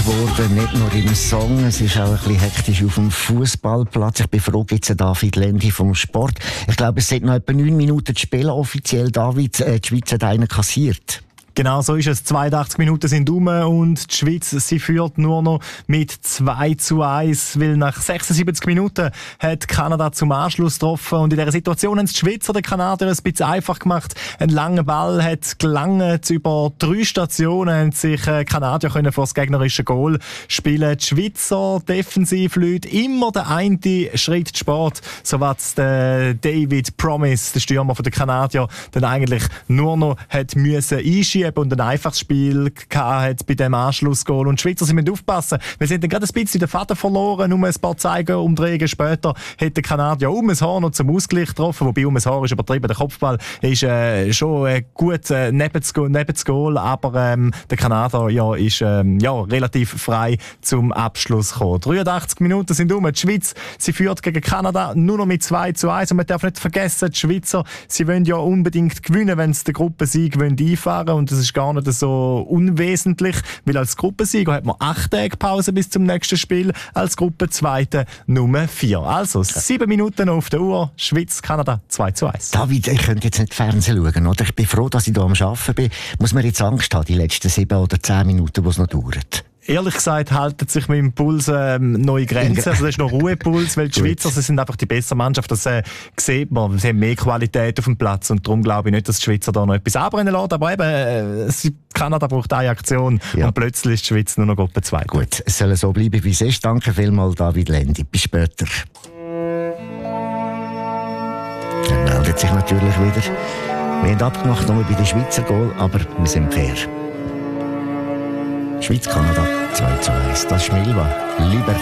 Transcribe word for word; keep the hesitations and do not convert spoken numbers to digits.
geworden, nicht nur im Song, es ist auch ein bisschen hektisch auf dem Fußballplatz. Ich bin froh, jetzt David Lendi vom Sport. Ich glaube, es sind noch etwa neun Minuten zu spielen, offiziell. David, äh, die Schweiz hat einen kassiert. Genau so ist es. zweiundachtzig Minuten sind um und die Schweiz, sie führt nur noch mit zwei zu eins, weil nach sechsundsiebzig Minuten hat Kanada zum Anschluss getroffen und in dieser Situation haben die Schweizer den Kanadier ein bisschen einfach gemacht. Ein langer Ball hat gelangt. Über drei Stationen haben sich Kanadier können vor das gegnerische Goal spielen. Die Schweizer Defensivleute immer der eine Schritt zu spät, so was der David Promise, der Stürmer der Kanadier, dann eigentlich nur noch hat müssen einschieben und ein einfaches Spiel hat bei dem Anschlussgoal. Und die Schweizer sie müssen aufpassen. Wir sind dann gerade ein bisschen den Faden verloren. Um ein paar Zeigerumdrehungen später hat der Kanadier um ein Haar noch zum Ausgleich getroffen. Wobei um ein Haar ist übertrieben. Der Kopfball ist äh, schon äh, gut äh, neben das Goal, neben das Goal, aber ähm, der Kanadier ja, ist ähm, ja, relativ frei zum Abschluss gekommen. dreiundachtzig Minuten sind um. Die Schweiz sie führt gegen Kanada nur noch mit zwei zu eins. Und man darf nicht vergessen, die Schweizer sie wollen ja unbedingt gewinnen, wenn sie den Gruppensieg einfahren wollen. Und das ist gar nicht so unwesentlich, weil als Gruppensieger hat man acht Tage Pause bis zum nächsten Spiel, als Gruppenzweite Nummer vier. Also sieben Minuten auf der Uhr, Schweiz, Kanada zwei zu eins. David, ich könnte jetzt nicht Fernsehen schauen, oder? Ich bin froh, dass ich hier am Arbeiten bin. Muss man jetzt Angst haben, die letzten sieben oder zehn Minuten, die es noch dauert? Ehrlich gesagt halten sich mit dem Puls ähm, neue Grenzen. Also das ist noch Ruhepuls, weil die Schweizer sie sind einfach die bessere Mannschaft. Das äh, sieht man. Sie haben mehr Qualität auf dem Platz und darum glaube ich nicht, dass die Schweizer da noch etwas anbrennen lassen. Aber eben, äh, Kanada braucht eine Aktion ja. Und plötzlich ist die Schweiz nur noch Gruppe zwei. Gut, es soll so bleiben, wie es ist. Danke vielmals, David Lendi. Bis später. Er meldet sich natürlich wieder. Wir haben abgemacht nur bei den Schweizer Goal, aber wir sind fair. Schweiz, Kanada zwei zu eins. Das ist Milva. Lieber